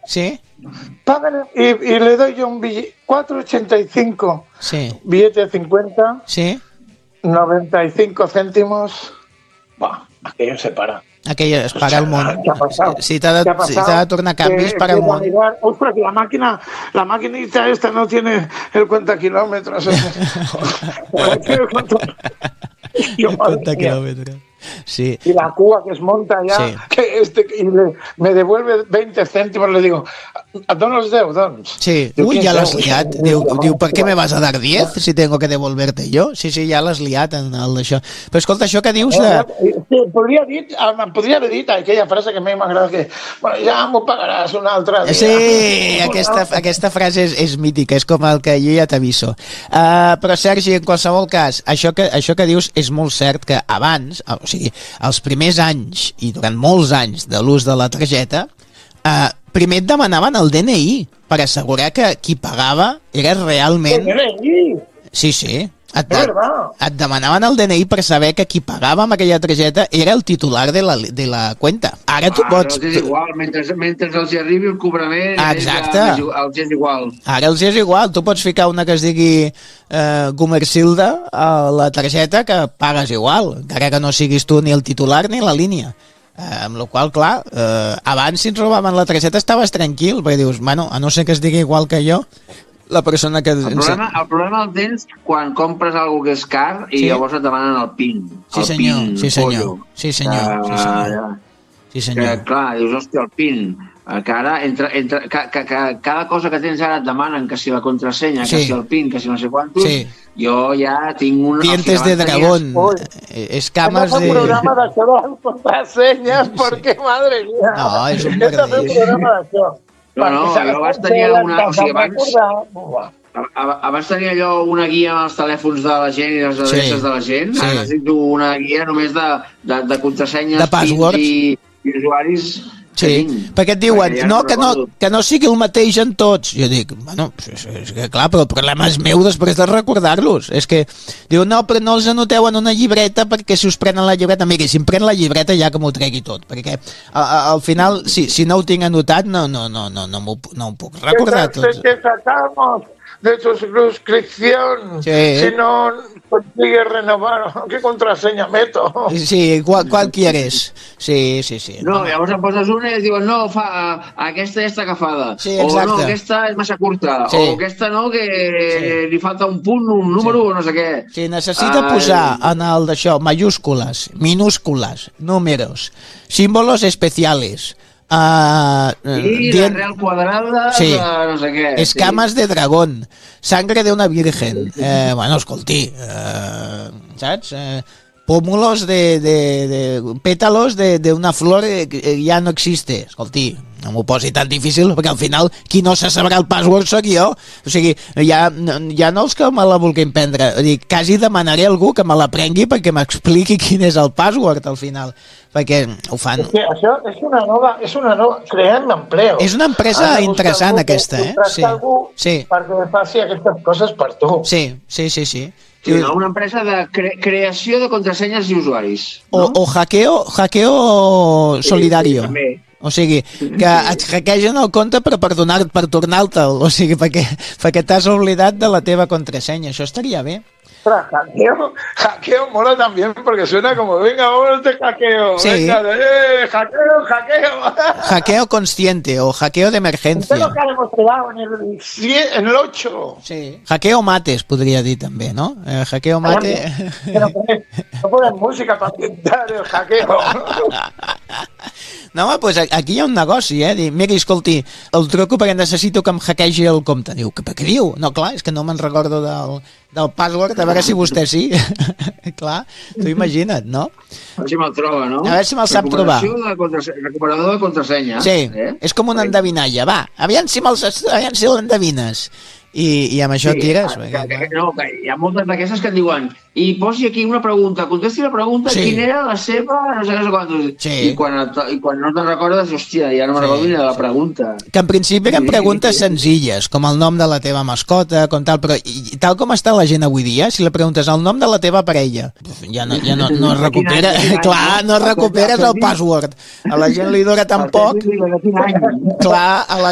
Sí. Pagan y le doy yo un billete, 4,85. Sí. Billete de 50, Sí. 95 céntimos. Buah, aquello se para. Aquell es para el món. ¿Qué ha pasado? Si t'ha de tornar canvis, para el món. Ostras, la maquinita esta no tiene el cuenta kilómetros. El cuenta kilómetros. Sí. Y la Cuba que es monta ya, Sí. y me devuelve 20 céntimos, le digo, ¿dónde los deu, doncs? Sí, Diu, uy, ya 15 l'has euros. liat. Diu, per què me vas a dar 10 si tengo que devolverte jo? Sí, ja l'has liat en el d'això. Però escolta, això que dius de... Sí, em podria haver dit aquella frase que a mi m'agrada, que bueno, ja m'ho pagaràs un altre dia. Sí, aquesta frase és mítica, és com el que jo ja t'aviso. Però Sergi, en qualsevol cas, això que dius és molt cert, que abans, o sigui, els primers anys i durant molts anys de l'ús de la targeta, primer et demanaven el DNI per assegurar que qui pagava era realment... Sí. Et demanaven el DNI per saber que qui pagava amb aquella targeta era el titular de la cuenta. Ara tu pots... És igual, mentre els arribi el cobrament, exacte. Els és igual. Ara els és igual, tu pots ficar una que es digui Gumersilda a la targeta que pagues igual, encara que no siguis tu ni el titular ni la línia. Amb la qual cosa, clar, abans si ens robaven la targeta estaves tranquil, perquè dius, bueno, a no ser que es digui igual que jo, la persona que... El problema el tens quan compres alguna que és car i llavors et demanen el PIN. Sí, senyor. Sí, senyor. Clar, dius, hòstia, el PIN. Que ara, cada cosa que tens ara et demanen que si la contrasenya, que si el PIN, que si no sé quantos, jo ja tinc un... Dientes de dragón, escamas de... un programa d'això de les contrasenyes, perquè, madre mía. No, és un merder. un programa d'això. No, jo abans tenia una... O sigui, abans tenia allò una guia amb els telèfons de la gent i les adreces de la gent. Ara necessito una guia només de contrasenyes, de passwords i usuaris. Sí, perquè et diuen que no sigui el mateix en tots. Jo dic, bueno, és que clar, però el problema és meu després de recordar-los. És que diu, no, però no els anoteu en una llibreta perquè si us prenen la llibreta, mira, si em pren la llibreta ja que m'ho tregui tot, perquè al final, si no ho tinc anotat, no ho puc recordar tot. Que sacamos de tu suscripción, si no consigues renovar, ¿qué contraseña meto? Sí, ¿cuál quieres? Sí. No, llavors em poses una i et diuen, no, aquesta ja està agafada. Sí, o no, aquesta és massa curta. O aquesta no, que li falta un punt, un número, o no sé què. Sí, necessita posar en el d'això mayúsculas, minúsculas, números, símbolos especiales, la real cuadrada, no sé què. Escamas de dragón, sangre de una virgen. Bueno, escolti, saps? Pómulos de pétalos de una flor que ja no existe. Escolti, no m'ho posi tan difícil, perquè al final qui no se sabrà el password sóc jo. O sigui, ja no els que me la vulguin prendre, quasi demanaré a algú que me la prengui perquè m'expliqui quin és el password al final, perquè ho fan. És que això és una nova, creem empleo. És una empresa interessant aquesta, Sí. Perquè faci aquestes coses per tu. Sí. Una empresa de creació de contrasenyes i usuaris. O hackeo solidario. També. O sigui, que et hackegen el compte per tornar-te'l, o sigui, perquè t'has oblidat de la teva contrasenya. Això estaria bé. Pero hackeo mola también porque suena como, venga, vamos te hackeo. Sí. Venga, hackeo. Hackeo consciente o hackeo de emergencia. Esto es lo que hemos quedado en el 8. Sí. Hackeo mates, podria dir també, no? Hackeo mate... Pero no ponen música para pintar el hackeo. No, home, doncs aquí hi ha un negoci, Dir, mira, escolti, el truco perquè necessito que em hackegi el compte. Diu, què diu? No, clar, és que no me'n recordo del password, a veure si vostè sí. Clar, tu imagina't, no? A veure si me'l troba, no? A veure si me'l sap trobar. Recuperador de contrasenya. Sí, és com una endevinalla. Va, aviam si l'endevines. I amb això tires. No, hi ha moltes d'aquestes que et diuen i posi aquí una pregunta, contesti la pregunta, quina era la seva, no sé quantos. I quan no te'n recordes, hòstia, ja no me'n recordo ni de la pregunta. Que en principi eren preguntes senzilles, com el nom de la teva mascota, com tal, però tal com està la gent avui dia, si la preguntes el nom de la teva parella, ja no es recupera, clar, no recuperes el password. A la gent li dura tan poc, clar, a la